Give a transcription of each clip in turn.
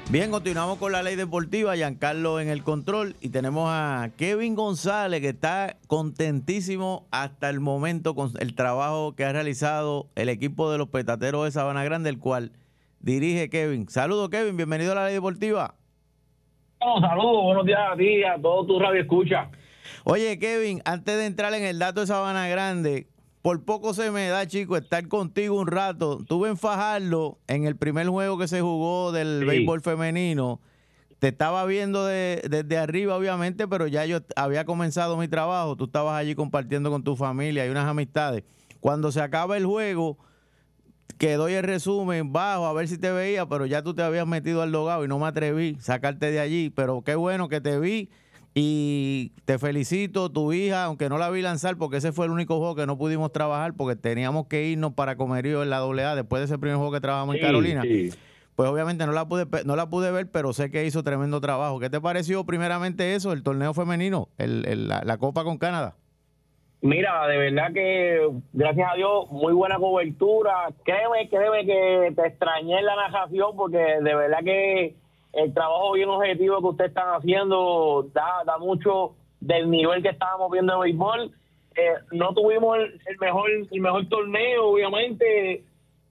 Bien, continuamos con la ley deportiva, Giancarlo en el control y tenemos a Kevin González que está contentísimo hasta el momento con el trabajo que ha realizado el equipo de los Petateros de Sabana Grande, el cual dirige Kevin. Saludos Kevin, bienvenido a la ley deportiva. Saludos, buenos días a ti, a todos tus radioescuchas. Oye Kevin, antes de entrar en el dato de Sabana Grande, por poco se me da, chico, estar contigo un rato. Tuve en Fajardo en el primer juego que se jugó del béisbol femenino. Te estaba viendo desde arriba, obviamente, pero ya yo había comenzado mi trabajo. Tú estabas allí compartiendo con tu familia y unas amistades. Cuando se acaba el juego, que doy el resumen, bajo a ver si te veía, pero ya tú te habías metido al logado y no me atreví a sacarte de allí. Pero qué bueno que te vi y te felicito, tu hija, aunque no la vi lanzar porque ese fue el único juego que no pudimos trabajar porque teníamos que irnos para Comerío en la AA después de ese primer juego que trabajamos en Carolina. Sí. Pues obviamente no la pude ver, pero sé que hizo tremendo trabajo. ¿Qué te pareció primeramente eso, el torneo femenino, la Copa con Canadá? Mira, de verdad que, gracias a Dios, muy buena cobertura. Créeme que te extrañé en la narración porque de verdad que el trabajo bien objetivo que ustedes están haciendo da mucho del nivel que estábamos viendo en béisbol. No tuvimos el mejor torneo, obviamente.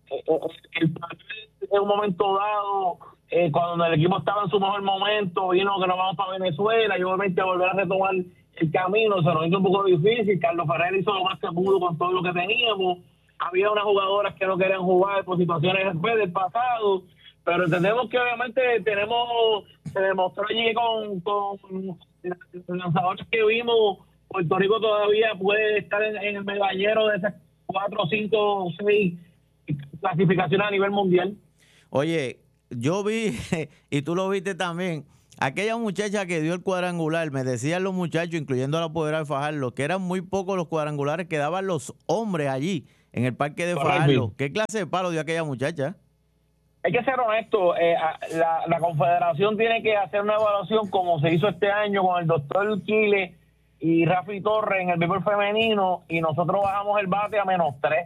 En un momento dado, cuando el equipo estaba en su mejor momento, vino que nos vamos para Venezuela y obviamente volver a retomar el camino se nos hizo un poco difícil. Carlos Ferrer hizo lo más que pudo con todo lo que teníamos. Había unas jugadoras que no querían jugar por situaciones del pasado, pero entendemos que obviamente se demostró allí con los lanzadores que vimos. Puerto Rico todavía puede estar en el medallero de esas 4, 5, 6 clasificaciones a nivel mundial. Oye, yo vi, y tú lo viste también, aquella muchacha que dio el cuadrangular, me decían los muchachos, incluyendo a la poder de Fajardo, que eran muy pocos los cuadrangulares que daban los hombres allí, en el parque de Fajardo. ¿Qué clase de palo dio aquella muchacha? Hay que ser honesto, la Confederación tiene que hacer una evaluación como se hizo este año con el doctor Quiles y Rafi Torres en el béisbol femenino, y nosotros bajamos el bate a -3.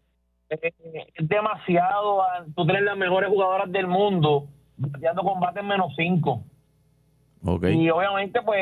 Es demasiado. Tú tienes las mejores jugadoras del mundo bateando con bate en -5. Okay. Y obviamente, pues,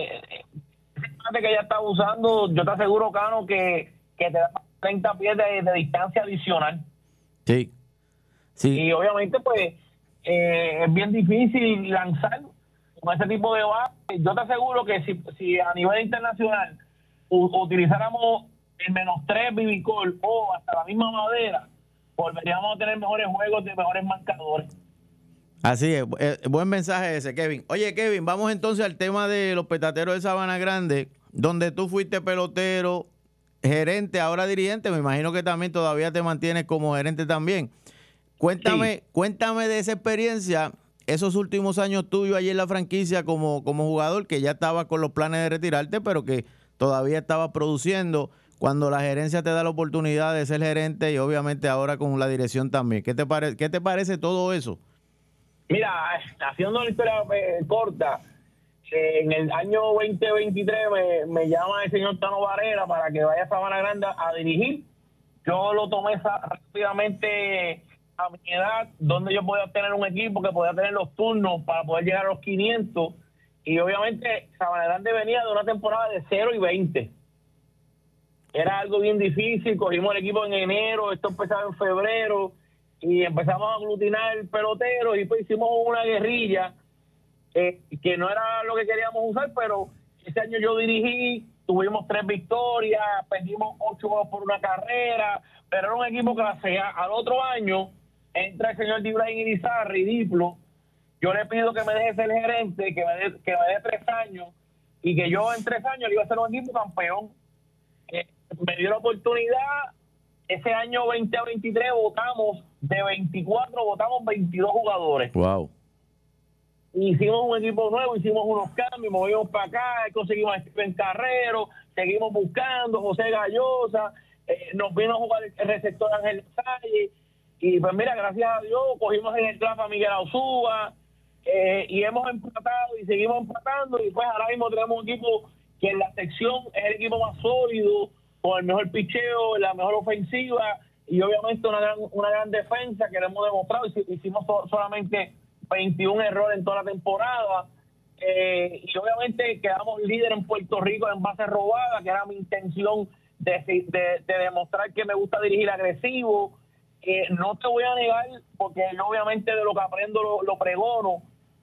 ese bate que ella está usando, yo te aseguro, Cano, que te da 30 pies de distancia adicional. Sí. Y obviamente, pues, es bien difícil lanzar con ese tipo de bate. Yo te aseguro que si a nivel internacional utilizáramos el -3 Bibicol o hasta la misma madera, volveríamos a tener mejores juegos de mejores marcadores. Así es, buen mensaje ese, Kevin. Oye, Kevin, vamos entonces al tema de los Petateros de Sabana Grande, donde tú fuiste pelotero, gerente, ahora dirigente. Me imagino que también todavía te mantienes como gerente también. Cuéntame de esa experiencia, esos últimos años tuyos allí en la franquicia como jugador, que ya estabas con los planes de retirarte, pero que todavía estabas produciendo, cuando la gerencia te da la oportunidad de ser gerente y obviamente ahora con la dirección también. ¿Qué te parece todo eso? Mira, haciendo la historia corta, en el año 2023 me llama el señor Tano Varela para que vaya a Sabana Grande a dirigir. Yo lo tomé rápidamente a mi edad, donde yo podía tener un equipo que podía tener los turnos para poder llegar a los 500. Y obviamente Sabana Grande venía de una temporada de 0-20. Era algo bien difícil. Cogimos el equipo en enero, esto empezaba en febrero, y empezamos a aglutinar peloteros y pues hicimos una guerrilla que no era lo que queríamos usar, pero ese año yo dirigí, tuvimos 3 victorias, perdimos 8 juegos por una carrera, pero era un equipo clase A. Al otro año entra el señor Ibrahim Irizarry, Diplo. Yo le pido que me deje ser gerente, que me dé 3 años, y que yo en 3 años le iba a hacer un equipo campeón. Me dio la oportunidad. Ese año 2023 votamos, de 24 votamos 22 jugadores. Wow. Hicimos un equipo nuevo, hicimos unos cambios, movimos para acá, conseguimos a Steven Carrero, seguimos buscando, José Gallosa, nos vino a jugar el receptor Ángel Salle, y pues mira, gracias a Dios, cogimos en el draft a Miguel Ausúa, y hemos empatado y seguimos empatando, y pues ahora mismo tenemos un equipo que en la sección es el equipo más sólido, con el mejor picheo, la mejor ofensiva y obviamente una gran defensa que le hemos demostrado. Hicimos solamente 21 errores en toda la temporada. Y obviamente quedamos líder en Puerto Rico en bases robadas, que era mi intención de demostrar que me gusta dirigir agresivo. No te voy a negar, porque yo obviamente de lo que aprendo lo pregono.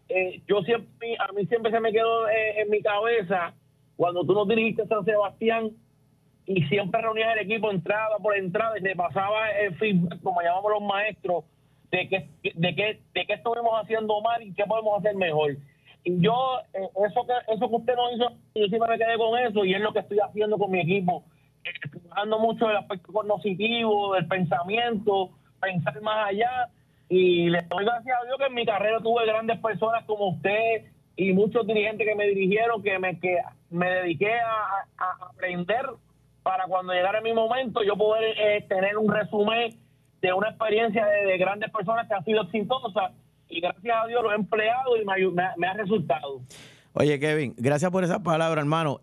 A mí siempre se me quedó en mi cabeza cuando tú nos dirigiste a San Sebastián y siempre reunías el equipo entrada por entrada y te pasaba el feedback, como llamamos los maestros, de qué estuvimos haciendo mal y qué podemos hacer mejor. Y yo, eso que usted nos hizo, yo siempre me quedé con eso, y es lo que estoy haciendo con mi equipo, trabajando mucho el aspecto cognitivo, del pensamiento, pensar más allá, y le doy gracias a Dios que en mi carrera tuve grandes personas como usted y muchos dirigentes que me dirigieron, que me dediqué a aprender para cuando llegara mi momento yo poder tener un resumen de una experiencia de grandes personas que han sido exitosas, y gracias a Dios lo he empleado y me ha resultado. Oye, Kevin, gracias por esas palabras, hermano.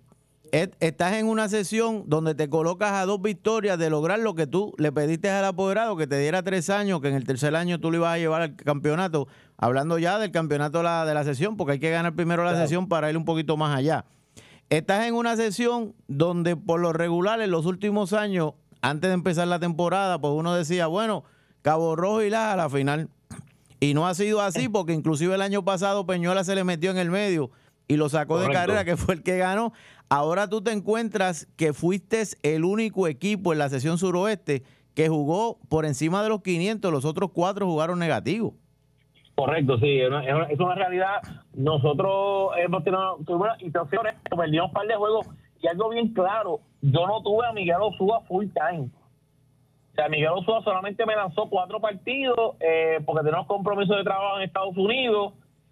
Estás en una sesión donde te colocas a 2 victorias de lograr lo que tú le pediste al apoderado, que te diera 3 años, que en el tercer año tú lo ibas a llevar al campeonato. Hablando ya del campeonato de la sesión, porque hay que ganar primero la sesión para ir un poquito más allá. Estás en una sesión donde por lo regular en los últimos años, antes de empezar la temporada, pues uno decía, bueno, Cabo Rojo y Laja a la final. Y no ha sido así, porque inclusive el año pasado Peñuela se le metió en el medio y lo sacó Correcto. de carrera, que fue el que ganó. Ahora tú te encuentras que fuiste el único equipo en la sesión suroeste que jugó por encima de los 500, los otros 4 jugaron negativo. Correcto, sí, es una realidad. Nosotros tuvimos una situación, perdimos un par de juegos, y algo bien claro, yo no tuve a Miguel Osúa full time. O sea, Miguel Osúa solamente me lanzó 4 partidos porque tenemos compromisos de trabajo en Estados Unidos,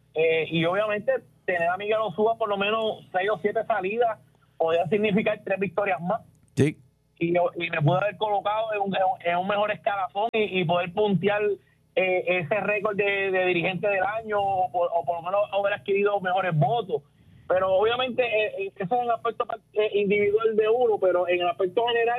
y obviamente tener a Miguel Osúa por lo menos 6 o 7 salidas podía significar 3 victorias más. Sí. Y me pude haber colocado en un mejor escalafón y poder puntear ese récord de dirigente del año, o por lo menos haber adquirido mejores votos. Pero obviamente eso es un aspecto individual de uno, pero en el aspecto general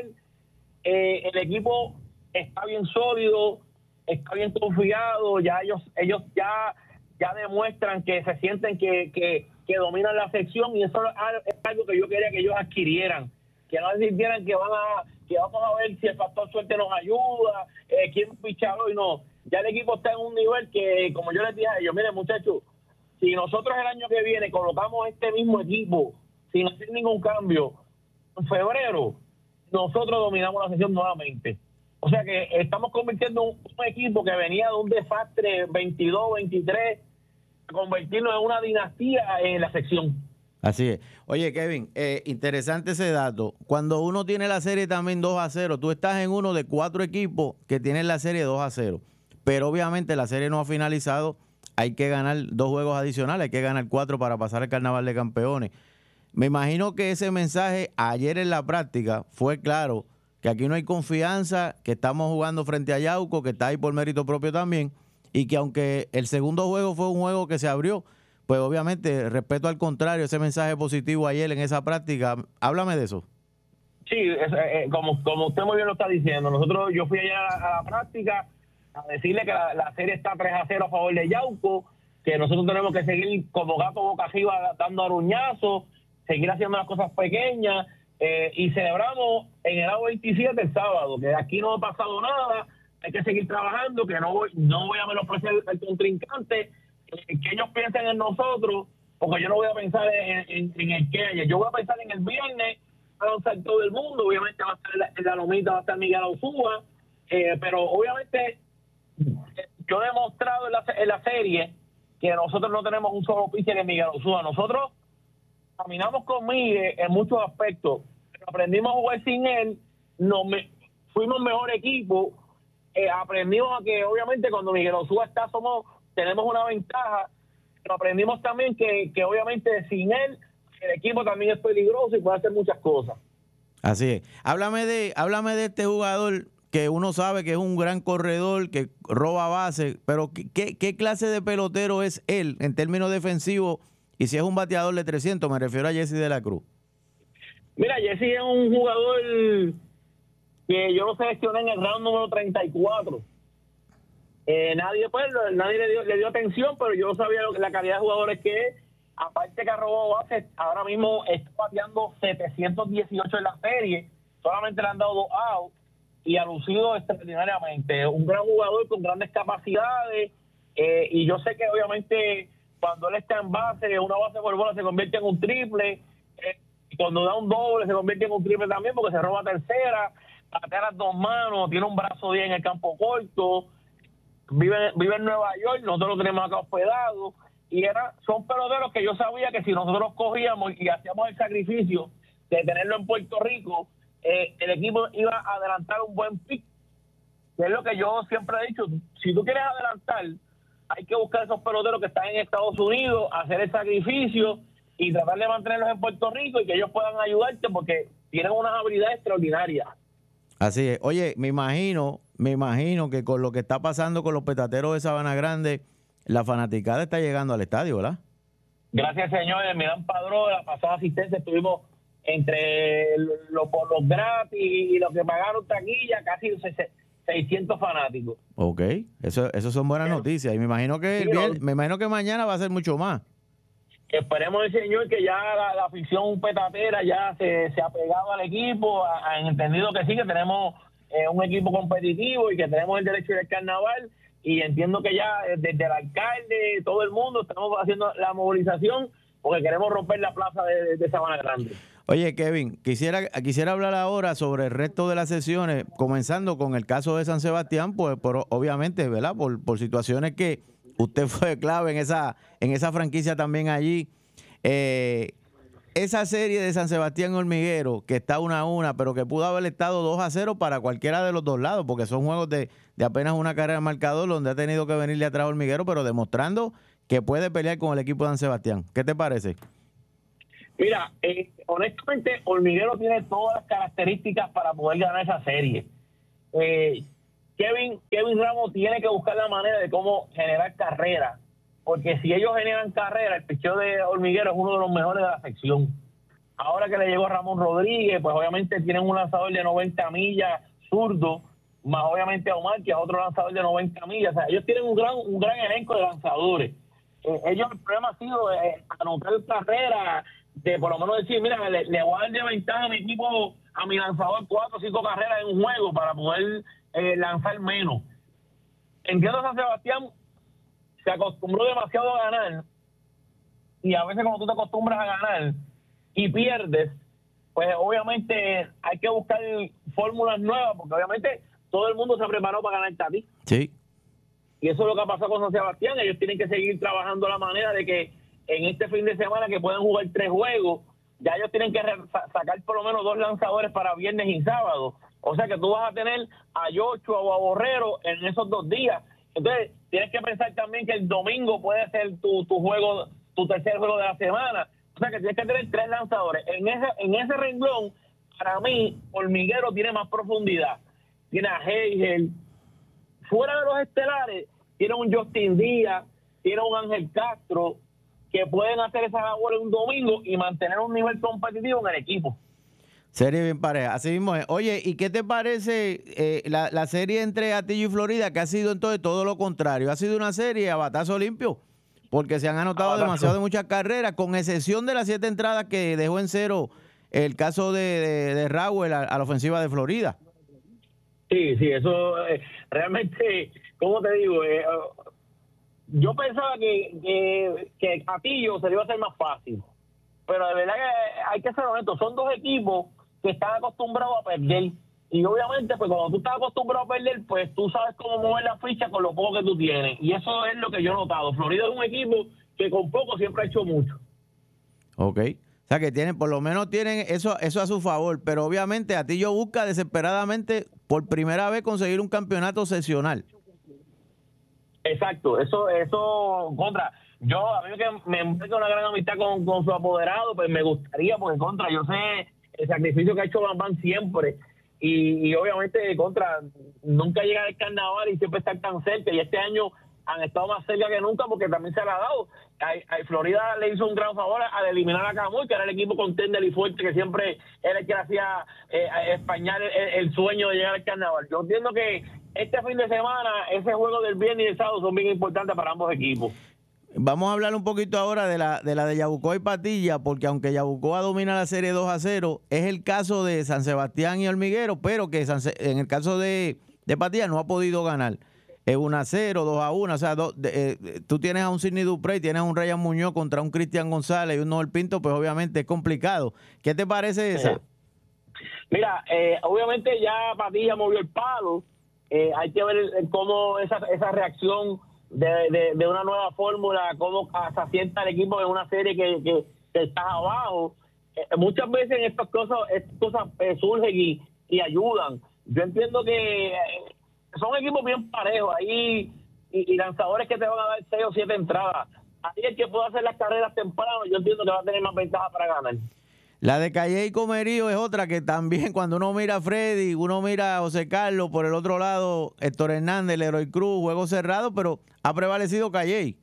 el equipo está bien sólido, está bien confiado, ya ellos ya demuestran que se sienten que dominan la sección, y eso es algo que yo quería que ellos adquirieran, que no sintieran que vamos a ver si el factor suerte nos ayuda, quién picha hoy. No, ya el equipo está en un nivel que, como yo les dije a ellos, miren muchachos, si nosotros el año que viene colocamos este mismo equipo sin hacer ningún cambio en febrero, nosotros dominamos la sesión nuevamente. O sea que estamos convirtiendo un equipo que venía de un desastre 22-23 a convertirlo en una dinastía en la sección. Así es. Oye, Kevin, interesante ese dato. Cuando uno tiene la serie también 2-0, tú estás en uno de 4 equipos que tienen la serie 2-0. Pero obviamente la serie no ha finalizado. Hay que ganar 2 juegos adicionales, hay que ganar 4 para pasar el Carnaval de Campeones. Me imagino que ese mensaje ayer en la práctica fue claro, que aquí no hay confianza, que estamos jugando frente a Yauco, que está ahí por mérito propio también, y que aunque el segundo juego fue un juego que se abrió, pues obviamente, respeto al contrario, ese mensaje positivo ayer en esa práctica. Háblame de eso. Sí, como usted muy bien lo está diciendo, yo fui allá a la práctica a decirle que la serie está 3-0 a favor de Yauco, que nosotros tenemos que seguir como gato boca arriba dando aruñazos, seguir haciendo las cosas pequeñas, y celebramos en el A27 el sábado, que aquí no ha pasado nada, hay que seguir trabajando, que no voy a menospreciar al contrincante, que ellos piensen en nosotros, porque yo no voy a pensar en el que haya, yo voy a pensar en el viernes, va a lanzar todo el mundo, obviamente va a estar en la lomita, va a estar Miguel Osúa, pero obviamente yo he demostrado en la serie que nosotros no tenemos un solo pitcher en Miguel Osúa. Nosotros caminamos con Miguel en muchos aspectos, pero aprendimos a jugar sin él, fuimos mejor equipo, aprendimos a que obviamente cuando Miguel Osúa está tenemos una ventaja, pero aprendimos también que obviamente sin él el equipo también es peligroso y puede hacer muchas cosas. Así es. Háblame de este jugador que uno sabe que es un gran corredor, que roba base, pero ¿qué clase de pelotero es él en términos defensivos? Y si es un bateador de 300, me refiero a Jesse de la Cruz. Mira, Jesse es un jugador que yo lo seleccioné en el round número 34. nadie le dio atención, pero yo sabía la calidad de jugadores que es. Aparte que ha robado bases, ahora mismo está bateando 718 en la serie, solamente le han dado 2 outs y ha lucido extraordinariamente. Un gran jugador con grandes capacidades, y yo sé que obviamente cuando él está en base, una base por bola se convierte en un triple, cuando da un doble se convierte en un triple también porque se roba tercera, patea las 2 manos, tiene un brazo bien en el campo corto, vive en Nueva York, nosotros lo tenemos acá hospedado. Y son peloteros que yo sabía que si nosotros cogíamos y hacíamos el sacrificio de tenerlo en Puerto Rico, el equipo iba a adelantar un buen pick, que es lo que yo siempre he dicho. Si tú quieres adelantar, hay que buscar esos peloteros que están en Estados Unidos, hacer el sacrificio y tratar de mantenerlos en Puerto Rico y que ellos puedan ayudarte porque tienen unas habilidades extraordinarias. Así es. Oye, me imagino que con lo que está pasando con los petateros de Sabana Grande, la fanaticada está llegando al estadio, ¿verdad? Gracias, señor. El Milán Padrón, la pasada asistencia, estuvimos entre por los gratis y los que pagaron taquilla, casi 600 fanáticos. Ok, eso son buenas noticias. Y me imagino que mañana va a ser mucho más. Esperemos el señor que ya la afición petatera ya se ha pegado al equipo, han entendido que sí, que tenemos un equipo competitivo y que tenemos el derecho del carnaval. Y entiendo que ya desde el alcalde, todo el mundo, estamos haciendo la movilización porque queremos romper la plaza de Sabana Grande. Oye, Kevin, quisiera hablar ahora sobre el resto de las sesiones, comenzando con el caso de San Sebastián, pues obviamente, ¿verdad? Por situaciones que usted fue clave en esa franquicia también allí. Esa serie de San Sebastián Hormiguero, que está 1-1, pero que pudo haber estado 2-0 para cualquiera de los dos lados, porque son juegos de apenas una carrera de marcador donde ha tenido que venirle atrás Hormiguero, pero demostrando que puede pelear con el equipo de San Sebastián. ¿Qué te parece? Mira, honestamente, Hormiguero tiene todas las características para poder ganar esa serie. Kevin Ramos tiene que buscar la manera de cómo generar carrera, porque si ellos generan carrera, el picheo de Hormiguero es uno de los mejores de la sección. Ahora que le llegó a Ramón Rodríguez, pues obviamente tienen un lanzador de 90 millas, zurdo, más obviamente a Omar, que es otro lanzador de 90 millas. O sea, ellos tienen un gran elenco de lanzadores. Ellos, el problema ha sido anotar carrera, de por lo menos decir, mira, le voy a dar de ventaja a mi equipo, a mi lanzador 4 o 5 carreras en un juego para poder lanzar menos. Entiendo San Sebastián se acostumbró demasiado a ganar, y a veces cuando tú te acostumbras a ganar y pierdes, pues obviamente hay que buscar fórmulas nuevas, porque obviamente todo el mundo se preparó para ganar a ti. Sí. Y eso es lo que ha pasado con San Sebastián. Ellos tienen que seguir trabajando la manera de que en este fin de semana que pueden jugar 3 juegos, ya ellos tienen que sacar por lo menos 2 lanzadores para viernes y sábado. O sea que tú vas a tener a Yocho o a Borrero en esos 2 días. Entonces, tienes que pensar también que el domingo puede ser tu juego, tu tercer juego de la semana. O sea, que tienes que tener 3 lanzadores. En ese renglón, para mí, Hormiguero tiene más profundidad. Tiene a Heigel. Fuera de los estelares, tiene un Justin Díaz, tiene un Ángel Castro, que pueden hacer esa labor en un domingo y mantener un nivel competitivo en el equipo. Serie bien pareja, así mismo es. Oye, ¿y qué te parece la serie entre Atillo y Florida, que ha sido entonces todo lo contrario? Ha sido una serie a batazo limpio, porque se han anotado demasiado de muchas carreras, con excepción de las 7 entradas que dejó en cero el caso de Raúl a la ofensiva de Florida. Sí, eso realmente, ¿cómo te digo? Yo pensaba que Atillo se le iba a hacer más fácil, pero de verdad que hay que ser honesto, son 2 equipos que están acostumbrados a perder, y obviamente pues cuando tú estás acostumbrado a perder, pues tú sabes cómo mover la ficha con lo poco que tú tienes, y eso es lo que yo he notado. Florida es un equipo que con poco siempre ha hecho mucho. Ok, o sea que por lo menos tienen eso a su favor, pero obviamente Atillo busca desesperadamente por primera vez conseguir un campeonato seccional. Exacto, eso contra. A mí que me encuentro una gran amistad con su apoderado, pues me gustaría, porque contra, yo sé el sacrificio que ha hecho Bambam siempre, y obviamente contra, nunca llegar al carnaval y siempre estar tan cerca, y este año han estado más cerca que nunca porque también se le ha dado. Florida le hizo un gran favor al eliminar a Camuy, que era el equipo contender y fuerte, que siempre era el que hacía españar el sueño de llegar al carnaval. Yo entiendo que este fin de semana, ese juego del viernes y del sábado son bien importantes para ambos equipos. Vamos a hablar un poquito ahora de la de Yabucoa y Patilla, porque aunque Yabucoa domina la serie 2-0, es el caso de San Sebastián y Hormiguero, pero que en el caso de Patilla no ha podido ganar. Es 1-0, 2-1, o sea, tú tienes a un Sidney Duprey, tienes a un Ryan Muñoz contra un Cristian González y un Noel Pinto, pues obviamente es complicado. ¿Qué te parece esa? Mira, obviamente ya Patilla movió el palo, hay que ver cómo esa reacción de una nueva fórmula, cómo se asienta el equipo en una serie que está abajo. Muchas veces estas cosas surgen y ayudan. Yo entiendo que son equipos bien parejos ahí y lanzadores que te van a dar 6 o 7 entradas. Ahí el que pueda hacer las carreras temprano, yo entiendo que va a tener más ventaja para ganar. La de Calle y Comerío es otra que también cuando uno mira a Freddy, uno mira a José Carlos, por el otro lado Héctor Hernández, Leroy Cruz, juego cerrado, pero ha prevalecido Calle.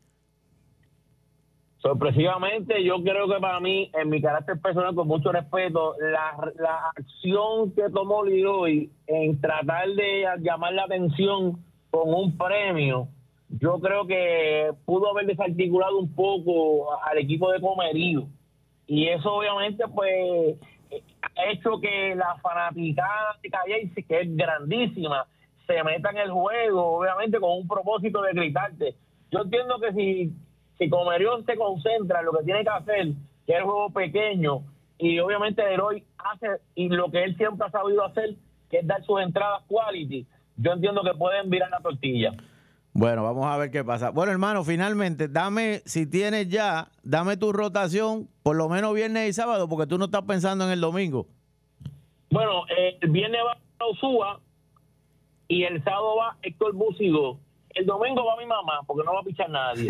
Sorpresivamente, yo creo que para mí, en mi carácter personal, con mucho respeto, la acción que tomó Leroy en tratar de llamar la atención con un premio, yo creo que pudo haber desarticulado un poco al equipo de Comerío. Y eso obviamente pues ha hecho que la fanaticada de Calle, que es grandísima, se meta en el juego, obviamente con un propósito de gritarte. Yo entiendo que si Comerío se concentra en lo que tiene que hacer, que es el juego pequeño, y obviamente Leroy hace y lo que él siempre ha sabido hacer, que es dar sus entradas quality, yo entiendo que pueden virar la tortilla. Bueno, vamos a ver qué pasa. Bueno, hermano, finalmente, si tienes ya, dame tu rotación, por lo menos viernes y sábado, porque tú no estás pensando en el domingo. Bueno, el viernes va Osúa y el sábado va Héctor Búsigo. El domingo va mi mamá, porque no va a pichar nadie.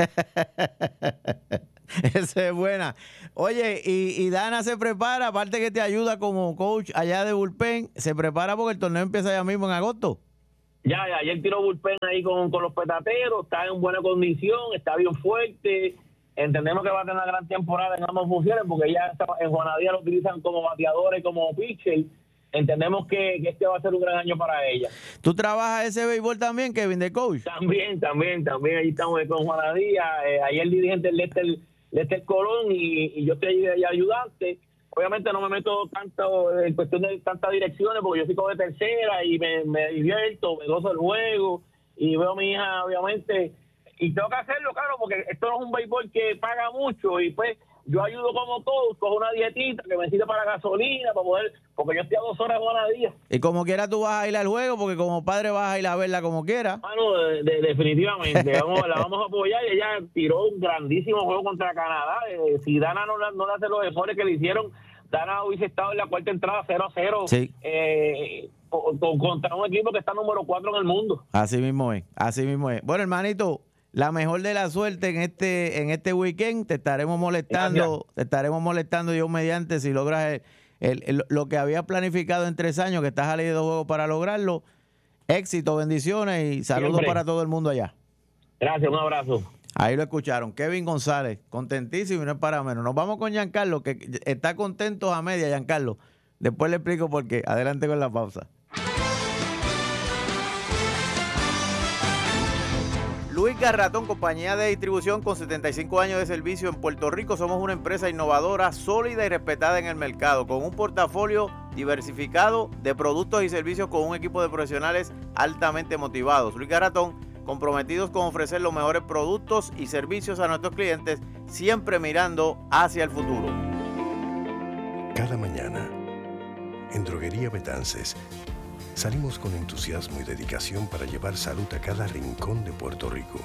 Esa es buena. Oye, y Dana se prepara, aparte que te ayuda como coach allá de bullpen, se prepara porque el torneo empieza ya mismo en agosto. Ya, ayer tiró bullpen ahí con los petateros, está en buena condición, está bien fuerte. Entendemos que va a tener una gran temporada en ambas funciones, porque ya en Juanadía lo utilizan como bateador y como pitcher. Entendemos que este va a ser un gran año para ella. ¿Tú trabajas ese béisbol también, Kevin, de coach? También. Ahí estamos con Juanadía. Ayer el dirigente Lester Colón y yo estoy ahí ayudante. Obviamente no me meto tanto en cuestión de tantas direcciones, porque yo soy como de tercera y me divierto, me gozo el juego y veo a mi hija, obviamente, y tengo que hacerlo, claro, porque esto no es un béisbol que paga mucho y pues yo ayudo como todos, cojo una dietita que me sirve para gasolina, para poder, porque yo estoy a 2 horas de Juanadía. Y como quiera tú vas a ir al juego, porque como padre vas a ir a verla como quiera. Bueno, definitivamente, la vamos a apoyar. Y ella tiró un grandísimo juego contra Canadá. Si Dana no le hace los esfuerzos que le hicieron, Dana hubiese estado en la cuarta entrada 0-0 sí. Contra un equipo que está número 4 en el mundo. Así mismo es. Bueno, hermanito, la mejor de la suerte en este weekend. Te estaremos molestando. Dios mediante, si logras lo que habías planificado en 3 años, que estás a ley de 2 juegos para lograrlo. Éxito, bendiciones y saludos siempre para todo el mundo allá. Gracias, un abrazo. Ahí lo escucharon. Kevin González, contentísimo y no es para menos. Nos vamos con Giancarlo, que está contento a media, Giancarlo. Después le explico por qué. Adelante con la pausa. Luis Garratón, compañía de distribución con 75 años de servicio en Puerto Rico. Somos una empresa innovadora, sólida y respetada en el mercado, con un portafolio diversificado de productos y servicios con un equipo de profesionales altamente motivados. Luis Garratón, comprometidos con ofrecer los mejores productos y servicios a nuestros clientes, siempre mirando hacia el futuro. Cada mañana, en Droguería Betances, salimos con entusiasmo y dedicación para llevar salud a cada rincón de Puerto Rico.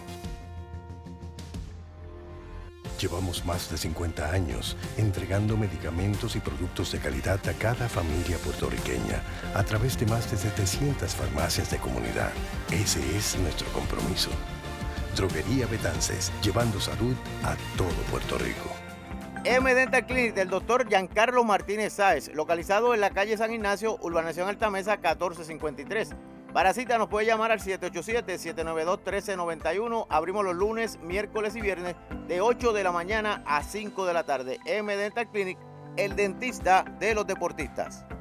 Llevamos más de 50 años entregando medicamentos y productos de calidad a cada familia puertorriqueña a través de más de 700 farmacias de comunidad. Ese es nuestro compromiso. Droguería Betances, llevando salud a todo Puerto Rico. M-Dental Clinic del Dr. Giancarlo Martínez Sáez, localizado en la calle San Ignacio, urbanización Altamesa 1453. Para cita nos puede llamar al 787-792-1391. Abrimos los lunes, miércoles y viernes de 8 de la mañana a 5 de la tarde. M Dental Clinic, el dentista de los deportistas.